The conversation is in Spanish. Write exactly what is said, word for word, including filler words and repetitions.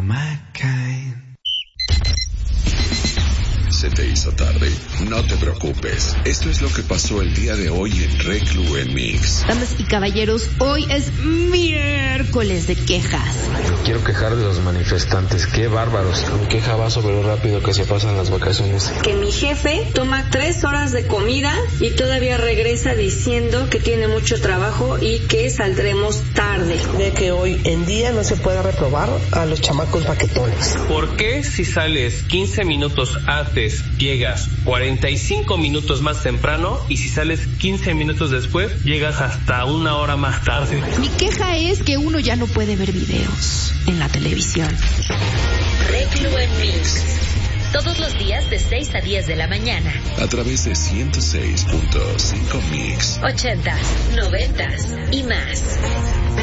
my kind. ¿Se te hizo tarde? No te preocupes. Esto es lo que pasó el día de hoy en Reclu en Mix. Damas y caballeros, hoy es miércoles de quejas. Me quiero quejar de los manifestantes. ¡Qué bárbaros! Mi queja va sobre lo rápido que se pasan las vacaciones. Que mi jefe toma tres horas de comida y todavía regresa diciendo que tiene mucho trabajo y que saldremos tarde. De que hoy en día no se puede reprobar a los chamacos baquetones. ¿Por qué si sales quince minutos antes llegas cuarenta y cinco minutos más temprano y si sales quince minutos después llegas hasta una hora más tarde? Mi queja es que uno ya no puede ver videos en la televisión. Reclu en Mix. Todos los días de seis a diez de la mañana. A través de ciento seis punto cinco Mix. ochentas, noventas y más.